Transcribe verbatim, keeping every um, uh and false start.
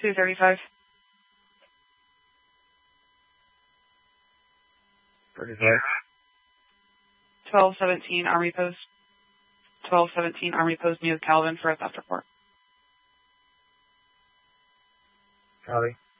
two thirty-five. thirty-five. twelve seventeen Army Post. twelve seventeen Army Post near Calvin for a theft report. Copy.